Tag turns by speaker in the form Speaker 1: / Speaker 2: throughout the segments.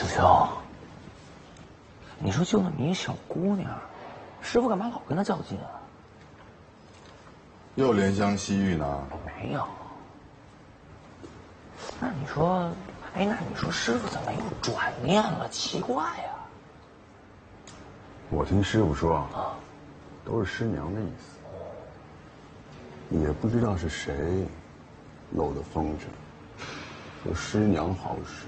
Speaker 1: 师兄，你说就那么一小姑娘，师傅干嘛老跟她较劲啊？
Speaker 2: 又怜香惜玉呢？
Speaker 1: 没有。那你说，哎，那你说师傅怎么又转念了？奇怪呀。
Speaker 2: 我听师傅说，都是师娘的意思。也不知道是谁漏的风声，说师娘好使。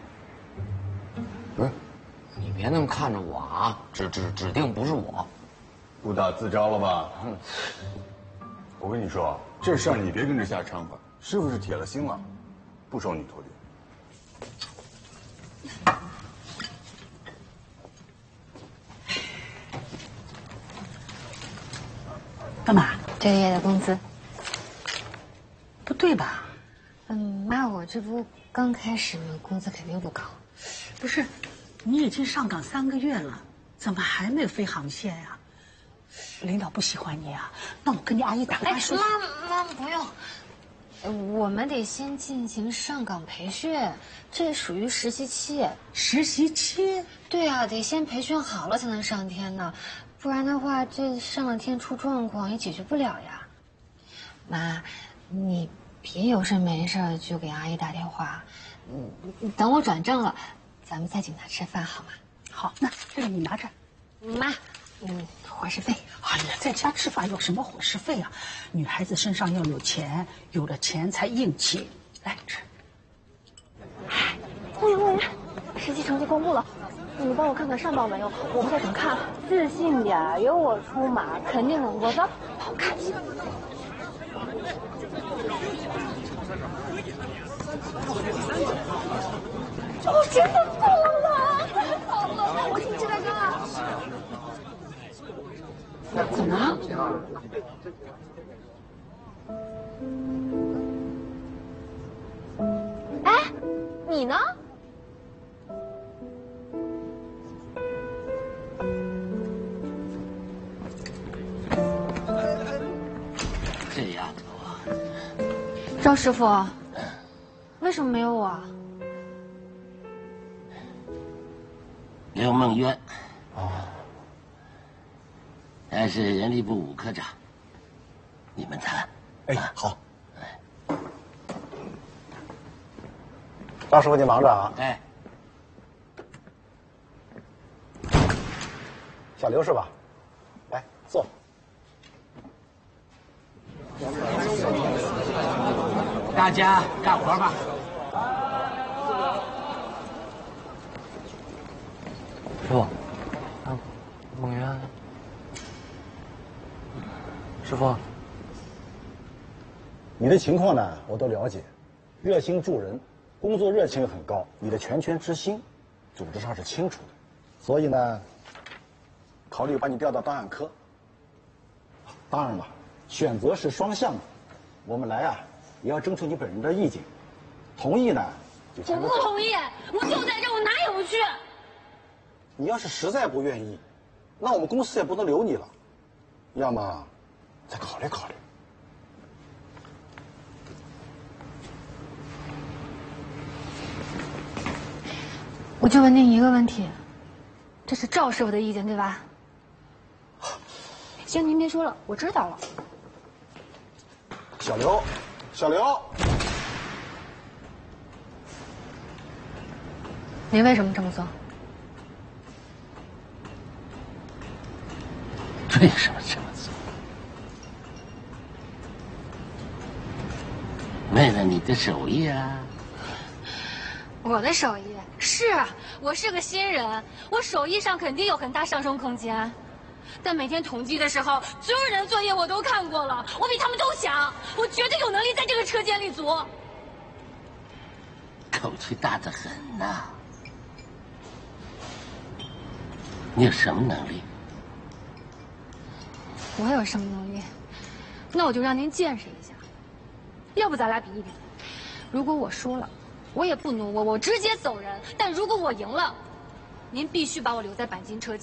Speaker 3: 不是，你别那么看着我啊，指定不是我。
Speaker 2: 误打自招了吧？我跟你说，这事儿你别跟着瞎掺和。师傅是铁了心了，不收你徒弟。
Speaker 4: 干嘛？
Speaker 5: 这个月的工资。
Speaker 4: 不对吧？
Speaker 5: 妈，我这不刚开始吗？工资肯定不高。
Speaker 4: 不是，你已经上岗3个月了，怎么还没有飞航线呀？领导不喜欢你啊？那我跟你阿姨打电话说。
Speaker 5: 妈不用。我们得先进行上岗培训，这属于实习期。
Speaker 4: 实习期？
Speaker 5: 对啊，得先培训好了才能上天呢，不然的话，这上了天出状况也解决不了呀。妈，你别有事没事就给阿姨打电话，等我转正了，咱们再请她吃饭好吗？
Speaker 4: 好，那这个你拿着。
Speaker 5: 妈，伙食费。
Speaker 4: 哎呀，在家吃饭有什么伙食费啊？女孩子身上要有钱，有了钱才硬气。来吃。
Speaker 6: 公务员，实习成绩公布了，你帮我看看上报没有？我不太敢看。自信点，有我出马，肯定能过。走，帮我看一下。哦，真的过了！太好了，我请吃蛋糕啊。
Speaker 4: 怎么了？
Speaker 6: 哎，你呢？
Speaker 1: 这丫头啊，
Speaker 5: 赵师傅，为什么没有我？
Speaker 7: 刘梦渊。他是人力部5科长，你们谈。
Speaker 8: 哎，好。赵师傅，你忙着啊。
Speaker 7: 哎，
Speaker 8: 小刘是吧？来坐。
Speaker 7: 大家干活吧。
Speaker 1: 师傅，梦渊。师傅，
Speaker 8: 你的情况呢，我都了解，热心助人，工作热情很高，你的全权执行，组织上是清楚的，所以呢，考虑把你调到档案科。当然了，选择是双向的，我们来啊，也要征求你本人的意见，同意呢就签个字。
Speaker 6: 我不同意，我就在这，我哪也不去。
Speaker 8: 你要是实在不愿意，那我们公司也不能留你了，要么再考虑考虑。
Speaker 5: 我就问您一个问题，这是赵师傅的意见对吧？
Speaker 6: 行，您别说了，我知道了。
Speaker 8: 小刘，小刘，
Speaker 5: 您为什么这么做？
Speaker 7: 为什么这么做？为了你的手艺啊！
Speaker 5: 我的手艺是，我是个新人，我手艺上肯定有很大上升空间。但每天统计的时候，所有人的作业我都看过了，我比他们都强，我绝对有能力在这个车间立足。
Speaker 7: 口气大得很呐！你有什么能力？
Speaker 5: 我有什么能力？那我就让您见识一下。要不咱俩比一比？如果我输了，我也不挪我，我直接走人。但如果我赢了，您必须把我留在钣金车间。